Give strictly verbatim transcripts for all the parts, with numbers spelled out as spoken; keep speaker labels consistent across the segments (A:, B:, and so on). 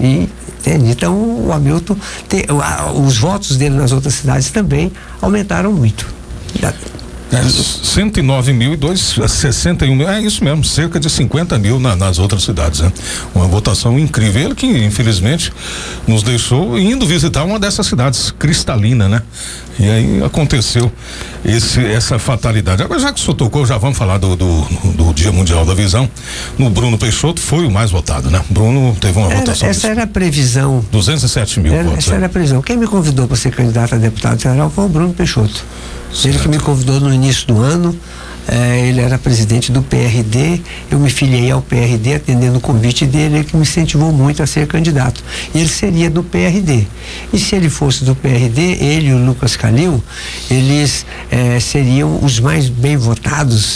A: E, entende? Então o Hamilton, tem, os votos dele nas outras cidades também aumentaram muito.
B: É, cento e nove mil e dois, sessenta e um mil, é isso mesmo, cerca de cinquenta mil na, nas outras cidades, né? Uma votação incrível. Ele que, infelizmente, nos deixou indo visitar uma dessas cidades, Cristalina, né? E aí aconteceu esse, essa fatalidade. Agora, já que o senhor tocou, já vamos falar do, do, do Dia Mundial da Visão. No Bruno Peixoto foi o mais votado, né? Bruno teve uma
A: era,
B: votação.
A: Essa era a previsão.
B: duzentos e sete mil
A: era,
B: votos.
A: Essa é. era a previsão. Quem me convidou para ser candidato a deputado federal foi o Bruno Peixoto. Certo. Ele que me convidou no início do ano. É, ele era presidente do P R D, eu me filiei ao P R D atendendo o convite dele, ele que me incentivou muito a ser candidato. E ele seria do P R D. E se ele fosse do P R D, ele e o Lucas Calil, eles é, seriam os mais bem votados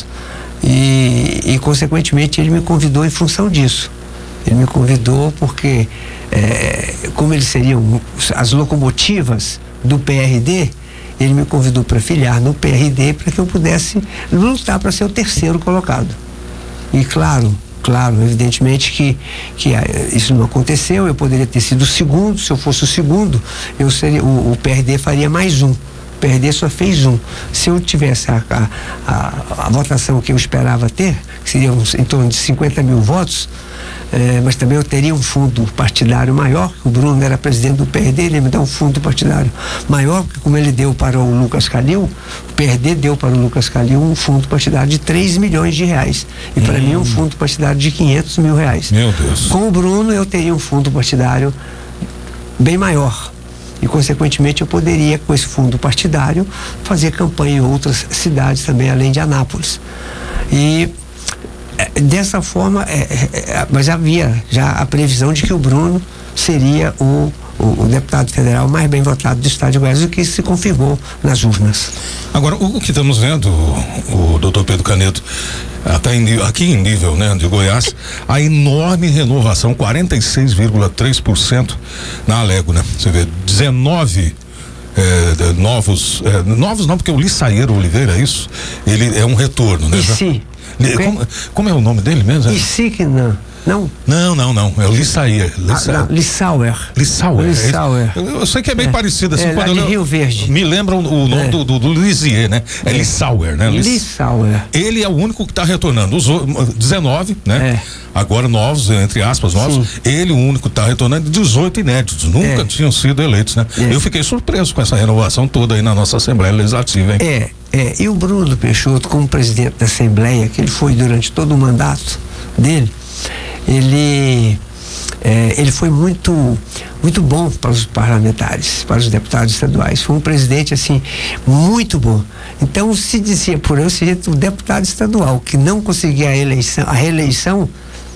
A: e, e, consequentemente, ele me convidou em função disso. Ele me convidou porque, é, como eles seriam as locomotivas do P R D, ele me convidou para filiar no P R D para que eu pudesse lutar para ser o terceiro colocado. E claro, claro, evidentemente que, que isso não aconteceu, eu poderia ter sido o segundo, se eu fosse o segundo, eu seria, o, o P R D faria mais um. O P R D só fez um. Se eu tivesse a, a, a, a votação que eu esperava ter, que seria em torno de cinquenta mil votos, É, mas também eu teria um fundo partidário maior, que o Bruno era presidente do P R D, ele me dá um fundo partidário maior, porque como ele deu para o Lucas Calil, o P R D deu para o Lucas Calil um fundo partidário de três milhões de reais. E para hum. mim um fundo partidário de quinhentos mil reais.
B: Meu Deus.
A: Com o Bruno eu teria um fundo partidário bem maior. E, consequentemente, eu poderia, com esse fundo partidário, fazer campanha em outras cidades também, além de Anápolis. E dessa forma, é, é, mas havia já a previsão de que o Bruno seria o, o, o deputado federal mais bem votado do estado de Goiás, o que se confirmou nas urnas.
B: Agora, o que estamos vendo, o, o doutor Pedro Caneto, até em, aqui em nível, né, de Goiás, a enorme renovação, quarenta e seis vírgula três por cento na Alego, né? Você vê, dezenove É, novos, é, novos não, porque o Lissaeiro Oliveira, isso, ele é um retorno, né?
A: E sim.
B: Como, como é o nome dele mesmo?
A: E sim que não. Não?
B: Não, não, não. É o Lissair.
A: Lissauer. Ah, Lissauer.
B: Lissauer.
A: Lissauer.
B: Eu, eu sei que é bem é. parecido assim.
A: É,
B: quando
A: de
B: eu,
A: Rio Verde.
B: Me lembra o, o nome é. do, do, do Lisier, né? É, é. Lissauer, né?
A: Lissauer.
B: Ele é o único que está retornando. Os dezenove, né?
A: É.
B: Agora novos, entre aspas, novos. Sim. Ele o único que está retornando, dezoito inéditos. Nunca é. tinham sido eleitos, né? É. Eu fiquei surpreso com essa renovação toda aí na nossa Assembleia Legislativa, hein?
A: É. É. E o Bruno Peixoto, como presidente da Assembleia, que ele foi durante todo o mandato dele, ele, é, ele foi muito, muito bom para os parlamentares, para os deputados estaduais. Foi um presidente, assim, muito bom. Então, se dizia por eu ser o deputado estadual que não conseguia a eleição, a reeleição,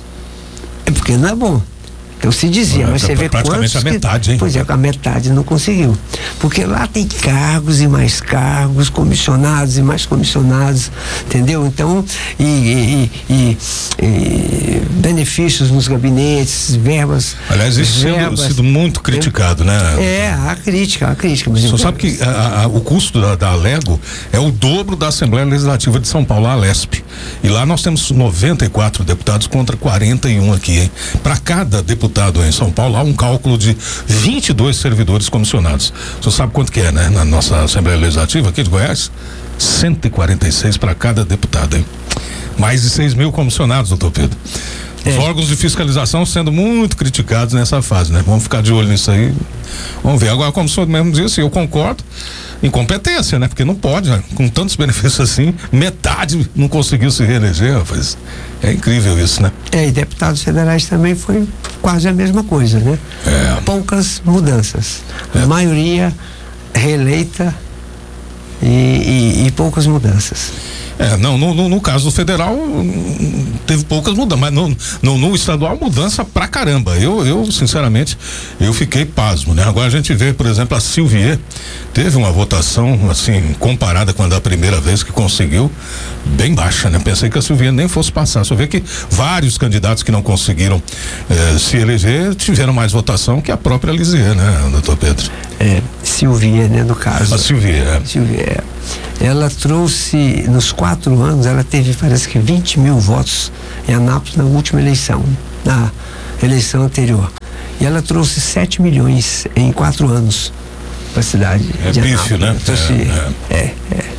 A: é porque não é bom. Então se dizia, mas você vê
B: praticamente a metade,
A: que,
B: hein?
A: Pois é, a metade não conseguiu. Porque lá tem cargos e mais cargos, comissionados e mais comissionados, entendeu? Então, e, e, e, e benefícios nos gabinetes, verbas.
B: Aliás, isso tem sido muito criticado, né?
A: É, a crítica, a crítica. Mas
B: você sabe que a, a, o custo da, da Alego é o dobro da Assembleia Legislativa de São Paulo, a Alesp. E lá nós temos noventa e quatro deputados contra quarenta e um aqui, hein? Para cada deputado em São Paulo há um cálculo de vinte e dois servidores comissionados. Você sabe quanto que é, né? Na nossa Assembleia Legislativa aqui de Goiás, cento e quarenta e seis para cada deputado, hein? Mais de seis mil comissionados, doutor Pedro. Os é. órgãos de fiscalização sendo muito criticados nessa fase, né? Vamos ficar de olho nisso aí. Vamos ver. Agora, como o senhor mesmo disse, eu concordo, incompetência, né? Porque não pode, né? Com tantos benefícios assim, metade não conseguiu se reeleger, rapaz. É incrível isso, né?
A: É, e deputados federais também foi quase a mesma coisa, né?
B: É.
A: Poucas mudanças. É. A maioria reeleita e, e, e poucas mudanças.
B: É, não, no, no, no caso do federal teve poucas mudanças, mas no, no, no estadual mudança pra caramba. Eu, eu, sinceramente, eu fiquei pasmo, né? Agora a gente vê, por exemplo, a Silvier teve uma votação, assim, comparada com a da primeira vez que conseguiu, bem baixa, né? Pensei que a Silvier nem fosse passar. Só vê que vários candidatos que não conseguiram eh, se eleger tiveram mais votação que a própria Lisier, né, doutor Pedro?
A: É, Silvier, né, no caso.
B: A Silvier, é.
A: Silvier. Ela trouxe, nos quatro anos, ela teve, parece que vinte mil votos em Anápolis na última eleição, na eleição anterior. E ela trouxe sete milhões em quatro anos para a cidade.
B: É
A: de
B: bife, né?
A: Trouxe,
B: é,
A: é. É,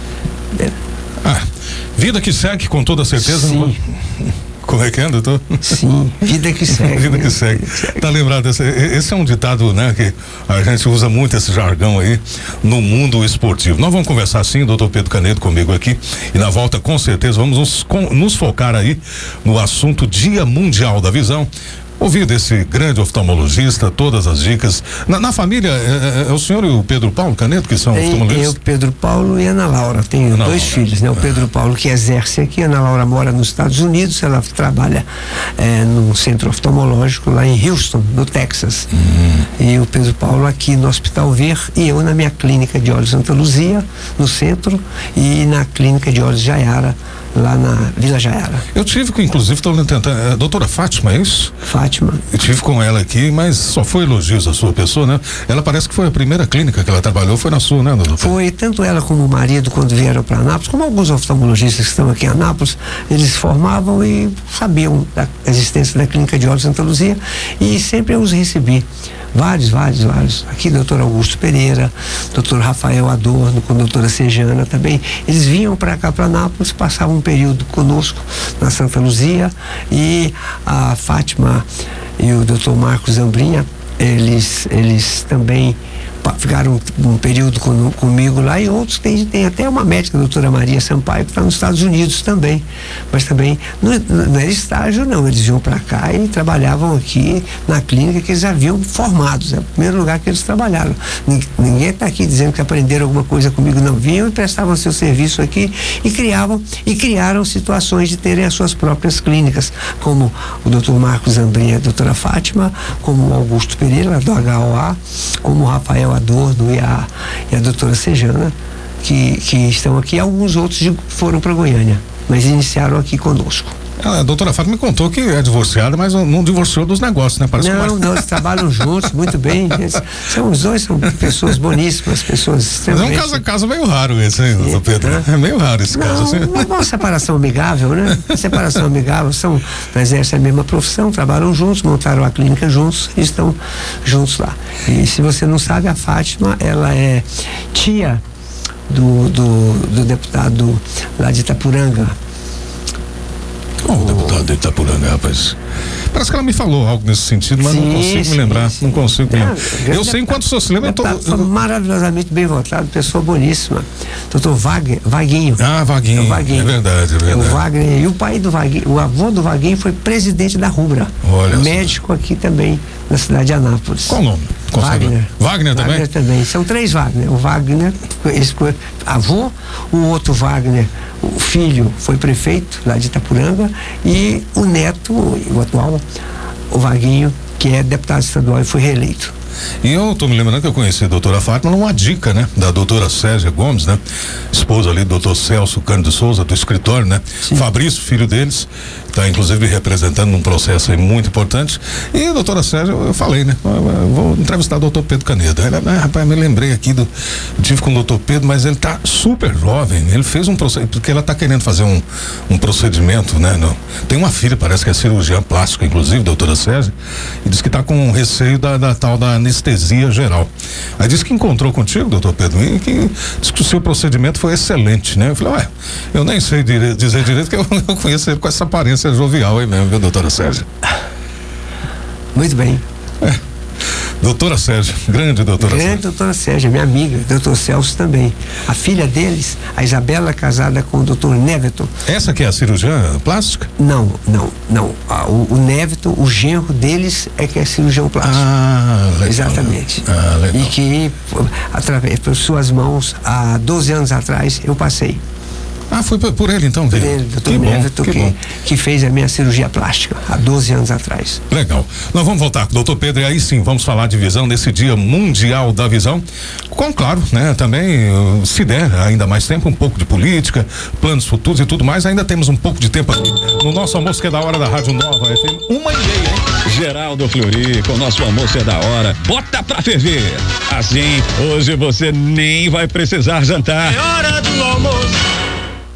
A: é, é.
B: Ah, vida que segue, com toda certeza.
A: Sim.
B: Não... Como é que é, doutor?
A: Sim, vida que segue.
B: Vida que segue. Tá lembrado, esse, esse é um ditado, né, que a gente usa muito esse jargão aí no mundo esportivo. Nós vamos conversar sim, doutor Pedro Canedo comigo aqui, e na volta com certeza vamos nos, com, nos focar aí no assunto Dia Mundial da Visão. Ouvir desse grande oftalmologista todas as dicas. Na, na família, é, é, é o senhor e o Pedro Paulo Canedo, que são
A: Tem,
B: oftalmologistas?
A: eu, Pedro Paulo e Ana Laura. Tenho
B: Ana
A: dois
B: Laura.
A: filhos, né? O Pedro Paulo que exerce aqui, a Ana Laura mora nos Estados Unidos, ela trabalha é, num centro oftalmológico lá em Houston, no Texas. Hum. E o Pedro Paulo aqui no Hospital Ver e eu na minha clínica de olhos Santa Luzia, no centro, e na clínica de olhos Jaiara, lá na Vila Jaiara.
B: Eu tive com, inclusive, estou tentando, é, doutora Fátima, é isso?
A: Fátima.
B: Eu tive com ela aqui, mas só foi elogios à sua pessoa, né? Ela parece que foi a primeira clínica que ela trabalhou, foi na sua, né, doutor?
A: Foi, tanto ela como o marido, quando vieram para Anápolis, como alguns oftalmologistas que estão aqui em Anápolis, eles formavam e sabiam da existência da clínica de olhos Santa Luzia, e sempre eu os recebi. Vários, vários, vários. Aqui, doutor Augusto Pereira, doutor Rafael Adorno, com a doutora Sejana também. Eles vinham para cá, para Anápolis, passavam um período conosco na Santa Luzia, e a Fátima e o doutor Marcos Zambrinha, eles, eles também ficaram um período com, comigo lá, e outros tem, tem até uma médica, a doutora Maria Sampaio, que está nos Estados Unidos também, mas também não, não era estágio não, eles iam para cá e trabalhavam aqui na clínica que eles haviam formados, é o primeiro lugar que eles trabalharam. Ninguém está aqui dizendo que aprenderam alguma coisa comigo, não, vinham e prestavam seu serviço aqui e criavam e criaram situações de terem as suas próprias clínicas, como o doutor Marcos Zambrinha e a doutora Fátima, como o Augusto Pereira do H O A, como o Rafael Adorno e a, e a doutora Sejana, que, que estão aqui. Alguns outros de, foram para Goiânia, mas iniciaram aqui conosco.
B: A doutora Fátima me contou que é divorciada, mas não divorciou dos negócios, né? Parece
A: não,
B: que
A: não, eles trabalham juntos, muito bem. Eles, são, os dois são pessoas boníssimas, pessoas extremamente...
B: Mas é um caso, caso meio raro esse, hein, doutor Pedro? É, é meio raro esse
A: não,
B: caso. Assim.
A: Uma, uma separação amigável, né? Separação amigável, são, exercem a mesma profissão, trabalham juntos, montaram a clínica juntos e estão juntos lá. E se você não sabe, a Fátima, ela é tia do, do, do deputado lá de Itapuranga.
B: Qual o deputado de Itapuranga, rapaz? Parece que ela me falou algo nesse sentido, mas sim, não consigo sim, me lembrar. Sim. Não consigo me lembrar. É, eu sei enquanto o senhor se lembra, eu tô...
A: Foi maravilhosamente bem votado, pessoa boníssima. Doutor Wagner, Vaguinho.
B: Ah, Vaguinho. É, Vaguinho. É verdade, é verdade.
A: O Wagner, e o pai do Vaguinho, o avô do Vaguinho foi presidente da Rubra.
B: Olha
A: médico
B: só.
A: Aqui também, na cidade de Anápolis.
B: Qual o nome?
A: Wagner.
B: Wagner também?
A: Wagner também. São três Wagner. O Wagner, esse avô, o outro Wagner, o filho, foi prefeito lá de Itapuranga, e o neto, o atual, o Vaguinho, que é deputado estadual e foi reeleito.
B: E eu tô me lembrando que eu conheci a doutora Fátima numa dica, né? Da doutora Césia Gomes, né? Esposa ali do doutor Celso Cândido Souza, do escritório, né? Sim. Fabrício, filho deles, está inclusive representando num processo aí muito importante. E a doutora Césia, eu, eu falei, né? Eu, eu vou entrevistar o doutor Pedro Canedo. Ela, ah, rapaz, me lembrei aqui do. Eu tive com o doutor Pedro, mas ele tá super jovem. Ele fez um procedimento, porque ela tá querendo fazer um, um procedimento, né? No, tem uma filha, parece que é cirurgiã plástica, inclusive, doutora Césia, e diz que tá com receio da, da tal da anestesia geral. Aí disse que encontrou contigo, doutor Pedro, e que disse que o seu procedimento foi excelente, né? Eu falei, ué, eu nem sei dire- dizer direito que eu, eu conheço ele com essa aparência jovial aí mesmo, viu, doutora Sérgio?
A: Muito bem.
B: É. Doutora Sérgio, grande doutora
A: Grande
B: Sérgio.
A: doutora Sérgio, minha amiga, doutor Celso também. A filha deles, a Isabela, casada com o doutor Neveton.
B: Essa que é a cirurgiã plástica?
A: Não, não, não. Ah, o, o Neveton, o genro deles é que é cirurgião plástico.
B: Ah, legal.
A: Exatamente.
B: Ah, legal.
A: E que, através, por suas mãos, há doze anos atrás, eu passei.
B: Ah, foi por, por ele então,
A: Por ele, doutor Neveton, que, que, que fez a minha cirurgia plástica há doze anos atrás.
B: Legal. Nós vamos voltar com o doutor Pedro e aí sim vamos falar de visão nesse Dia Mundial da Visão. Com, claro, né, também, se der ainda mais tempo, um pouco de política, planos futuros e tudo mais, ainda temos um pouco de tempo aqui no nosso almoço que é da hora da Rádio Nova F M, uma e meia, hein?
C: Geraldo Fleury, com o nosso almoço é da hora. Bota pra ferver. Assim, hoje você nem vai precisar jantar.
D: É hora do almoço.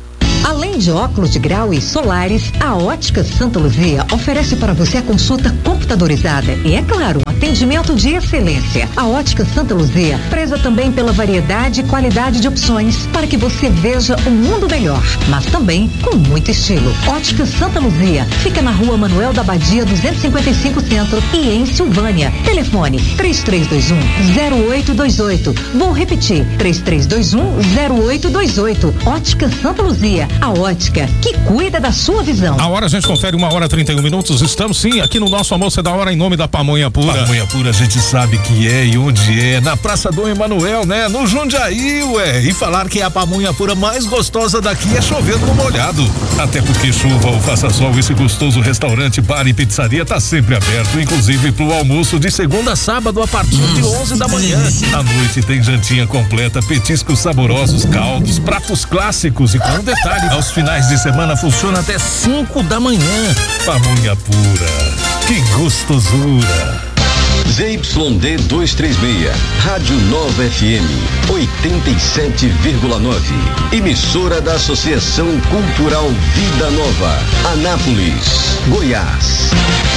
D: Além de óculos de grau e solares, a Ótica Santa Luzia oferece para você a consulta computadorizada e, é claro, um atendimento de excelência. A Ótica Santa Luzia preza também pela variedade e qualidade de opções para que você veja um mundo melhor, mas também com muito estilo. Ótica Santa Luzia fica na Rua Manuel da Badia duzentos e cinquenta e cinco Centro e em Silvânia. Telefone três três dois um zero oito dois oito. Vou repetir, três três dois um zero oito dois oito. Ótica Santa Luzia, a ótica que cuida da sua visão.
B: A hora a gente confere, uma hora e trinta e um minutos. Estamos sim aqui no nosso Almoço é da Hora em nome da Pamonha Pura.
E: Pamonha Pura a gente sabe que é e onde é, na Praça Dom Emanuel, né? No Jundiaí, ué. E falar que é a pamonha pura mais gostosa daqui é chovendo no molhado.
B: Até porque chuva ou faça sol, esse gostoso restaurante, bar e pizzaria tá sempre aberto, inclusive pro almoço de segunda a sábado a partir de onze da manhã. À noite tem jantinha completa, petiscos saborosos, caldos, pratos clássicos e com um detalhe, aos finais de semana funciona até cinco da manhã. Pamonha Pura, que gostosura.
C: Z Y D duzentos e trinta e seis, Rádio Nova F M, oitenta e sete vírgula nove. Emissora da Associação Cultural Vida Nova, Anápolis, Goiás.